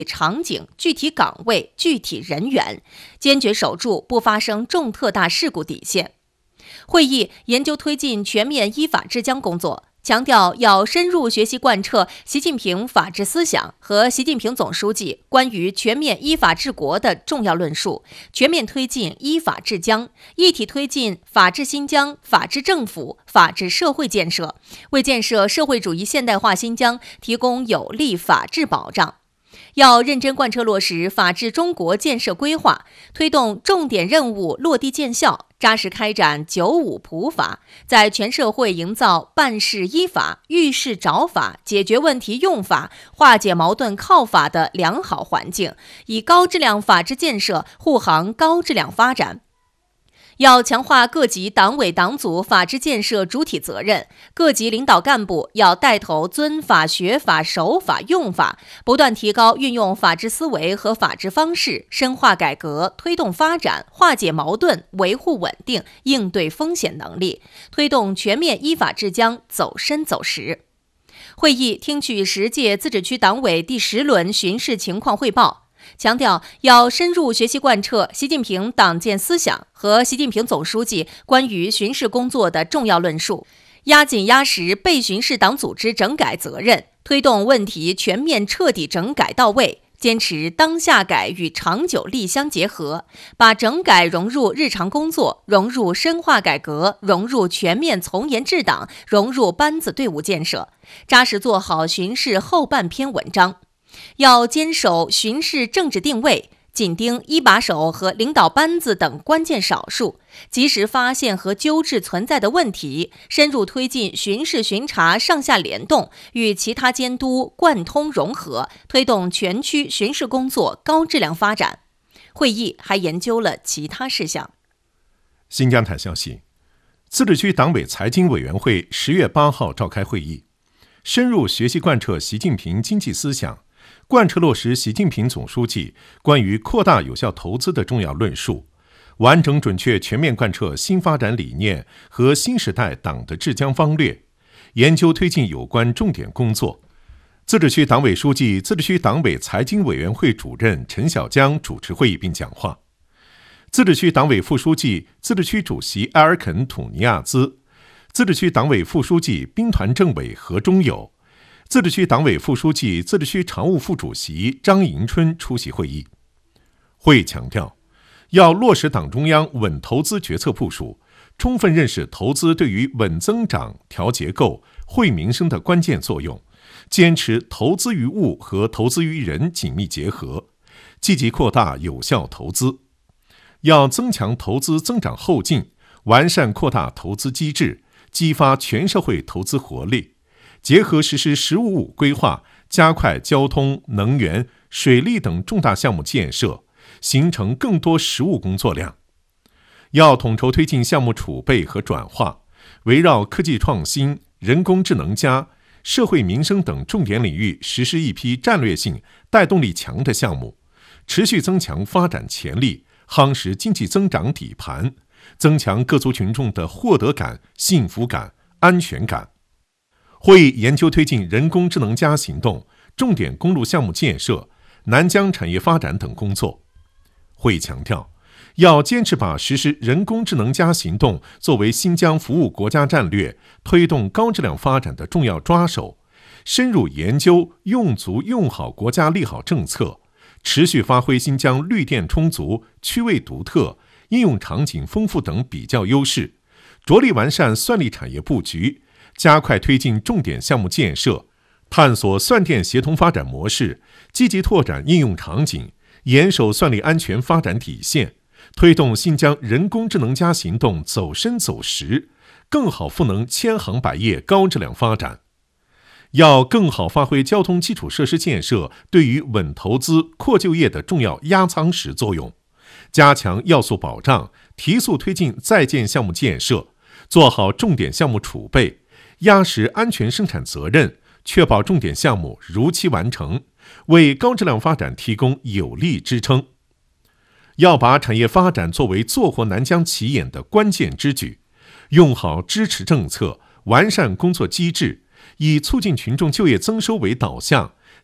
场景、具体岗位、具体人员，坚决守住不发生重特大事故底线。会议研究推进全面依法治疆工作，强调要深入学习贯彻习近平法治思想和习近平总书记关于全面依法治国的重要论述，全面推进依法治疆，一体推进法治新疆、法治政府、法治社会建设，为建设社会主义现代化新疆提供有力法治保障。要认真贯彻落实法治中国建设规划，推动重点任务落地见效，扎实开展95普法，在全社会营造办事依法、遇事找法、解决问题用法、化解矛盾靠法的良好环境，以高质量法治建设护航高质量发展。要强化各级党委党组法治建设主体责任，各级领导干部要带头遵法学法守法用法，不断提高运用法治思维和法治方式，深化改革，推动发展，化解矛盾，维护稳定，应对风险能力，推动全面依法治疆走深走实。会议听取10届自治区党委第10轮巡视情况汇报，强调要深入学习贯彻习近平党建思想和习近平总书记关于巡视工作的重要论述，压紧压实被巡视党组织整改责任，推动问题全面彻底整改到位，坚持当下改与长久力相结合，把整改融入日常工作，融入深化改革，融入全面从严治党，融入班子队伍建设，扎实做好巡视后半篇文章。要坚守巡视政治定位，紧盯一把手和领导班子等关键少数，及时发现和纠治存在的问题，深入推进巡视巡查上下联动，与其他监督贯通融合，推动全区巡视工作高质量发展。会议还研究了其他事项。 新疆台消息，自治区党委财经委员会10月8号召开会议，深入学习贯彻习近平经济思想，贯彻落实习近平总书记关于扩大有效投资的重要论述，完整准确全面贯彻新发展理念和新时代党的治疆方略，研究推进有关重点工作。自治区党委书记、自治区党委财经委员会主任陈小江主持会议并讲话。自治区党委副书记、自治区主席埃尔肯·土尼亚兹，自治区党委副书记、兵团政委何忠友，自治区党委副书记、自治区常务副主席张迎春出席会议。会议强调，要落实党中央稳投资决策部署，充分认识投资对于稳增长、调结构、惠民生的关键作用，坚持投资于物和投资于人紧密结合，积极扩大有效投资。要增强投资增长后劲，完善扩大投资机制，激发全社会投资活力，结合实施“十五五”规划，加快交通、能源、水利等重大项目建设，形成更多实务工作量。要统筹推进项目储备和转化，围绕科技创新、人工智能加、社会民生等重点领域实施一批战略性、带动力强的项目，持续增强发展潜力，夯实经济增长底盘，增强各族群众的获得感、幸福感、安全感。会议研究推进人工智能加行动、重点公路项目建设、南疆产业发展等工作。会议强调，要坚持把实施人工智能加行动作为新疆服务国家战略、推动高质量发展的重要抓手，深入研究用足用好国家利好政策，持续发挥新疆绿电充足、区位独特、应用场景丰富等比较优势，着力完善算力产业布局，加快推进重点项目建设，探索算电协同发展模式，积极拓展应用场景，严守算力安全发展底线，推动新疆人工智能加行动走深走实，更好赋能千行百业高质量发展。要更好发挥交通基础设施建设对于稳投资、扩就业的重要压舱石作用，加强要素保障，提速推进在建项目建设，做好重点项目储备，压实安全生产责任，确保重点项目如期完成，为高质量发展提供有力支撑。要把产业发展作为做活南疆起眼的关键之举，用好支持政策，完善工作机制，以促进群众就业增收为导向，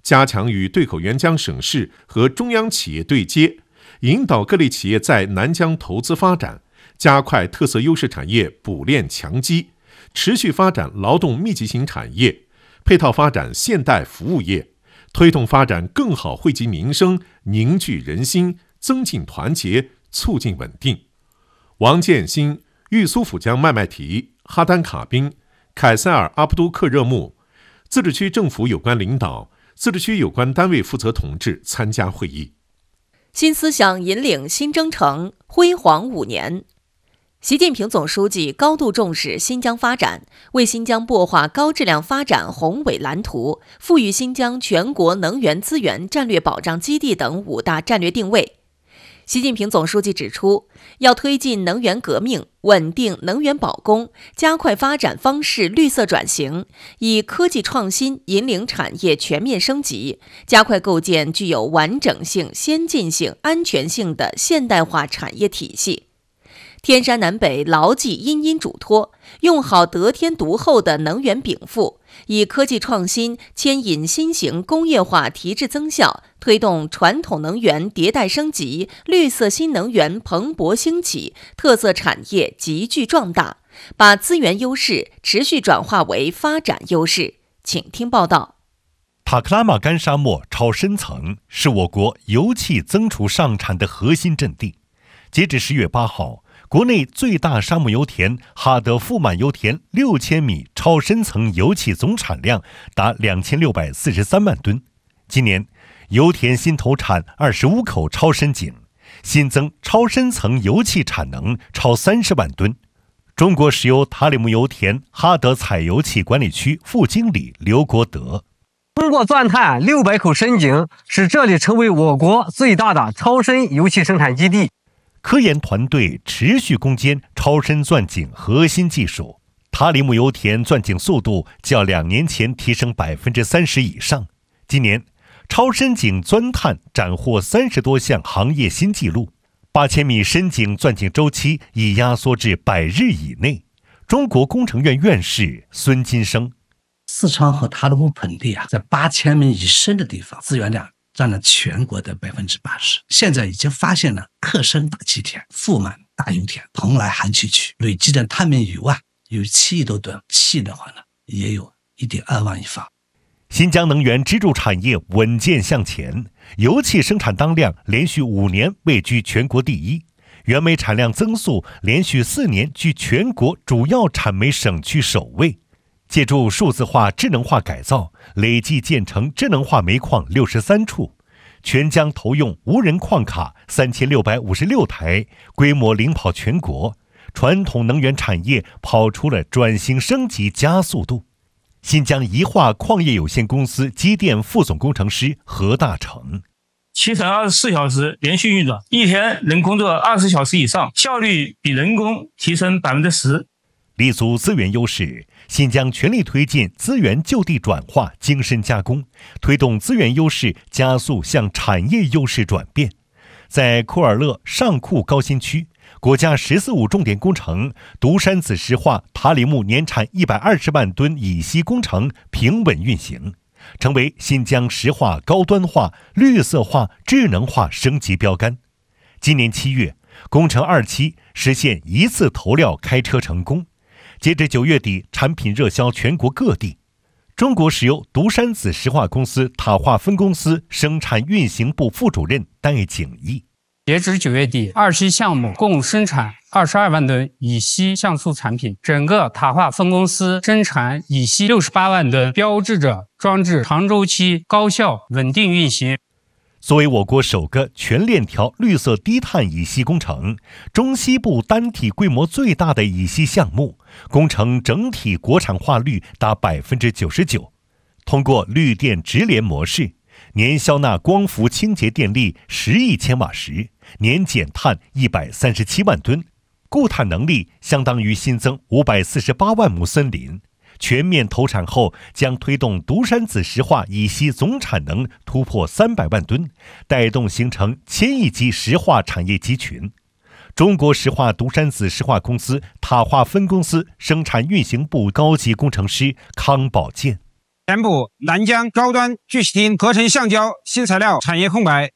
加强与对口援疆省市和中央企业对接，引导各类企业在南疆投资发展，加快特色优势产业补链强基，持续发展劳动密集型产业，配套发展现代服务业，推动发展更好惠及民生，凝聚人心，增进团结，促进稳定。王建新、豫苏府江麦麦提、哈丹卡宾、凯塞尔阿卜都克热木自治区政府有关领导、自治区有关单位负责同志参加会议。 新思想引领新征程，辉煌5年。习近平总书记高度重视新疆发展，为新疆擘画高质量发展宏伟蓝图，赋予新疆全国能源资源战略保障基地等5大战略定位。习近平总书记指出，要推进能源革命，稳定能源保供，加快发展方式绿色转型，以科技创新引领产业全面升级，加快构建具有完整性、先进性、安全性的现代化产业体系。天山南北牢记殷殷嘱托，用好得天独厚的能源禀赋，以科技创新牵引新型工业化提质增效，推动传统能源迭代升级，绿色新能源蓬勃兴起，特色产业急剧壮大，把资源优势持续转化为发展优势。请听报道。 塔克拉玛干沙漠超深层是我国油气增储上产的核心阵地。截至10月8号，国内最大沙漠油田哈德富满油田6000米超深层油气总产量达2643万吨。今年，油田新投产25口超深井，新增超深层油气产能超30万吨。中国石油塔里木油田哈德采油气管理区副经理刘国德： 通过钻探600口深井，使这里成为我国最大的超深油气生产基地。 科研团队持续攻坚超深钻井核心技术，塔里木油田钻井速度较2年前提升30%以上。今年，超深井钻探斩获30多项行业新纪录，8000米深井钻井周期已压缩至100日以内。中国工程院院士孙金生： 四川和塔里木盆地在8000米以深的地方，资源量占了全国的80%。现在已经发现了克深大气田、富满大油田、蓬莱寒气区，累计的探明雨万有7亿多吨，气的话呢，也有1.2万亿方。 新疆能源支柱产业稳健向前，油气生产当量连续5年位居全国第一，原煤产量增速连续4年居全国主要产煤省区首位。借助数字化、智能化改造，累计建成智能化煤矿63处，全疆投用无人矿卡3656台，规模领跑全国，传统能源产业跑出了转型升级加速度。新疆宜化矿业有限公司机电副总工程师何大成： 7乘24小时连续运转，一天能工作20小时以上，效率比人工提升10%。 立足资源优势，新疆全力推进资源就地转化、精深加工，推动资源优势加速向产业优势转变。在库尔勒上库高新区，国家“14五”重点工程独山子石化塔里木年产120万吨乙烯工程平稳运行，成为新疆石化高端化、绿色化、智能化升级标杆。今年7月，工程2期实现一次投料开车成功。截至9月底，产品热销全国各地。中国石油独山子石化公司塔化分公司生产运行部副主任戴景义： 截至9月底，2期项目共生产22万吨乙烯像素产品，整个塔化分公司生产乙烯68万吨，标志着装置长周期、高效、稳定运行。 作为我国首个全链条绿色低碳乙烯工程，中西部单体规模最大的乙烯项目，工程整体国产化率达99%。通过绿电直联模式，年消纳光伏清洁电力10亿千瓦时，年减碳137万吨，固碳能力相当于新增548万亩森林。全面投产后，将推动独山子石化乙烯总产能突破300万吨，带动形成1000亿级石化产业集群。中国石化独山子石化公司塔化分公司生产运行部高级工程师康宝健： 填补南疆高端聚气厅合成橡胶新材料产业空白。